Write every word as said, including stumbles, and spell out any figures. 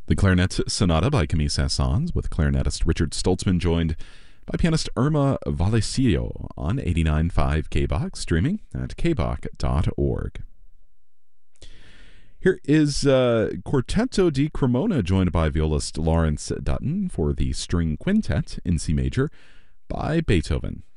The Clarinet Sonata by Camille Saint-Saëns, with clarinetist Richard Stoltzman, joined by pianist Irma Vallecillo on eighty-nine point five K B O C, streaming at k b o c dot org. Here is uh, Quartetto di Cremona, joined by violist Lawrence Dutton for the String Quintet in C major by Beethoven.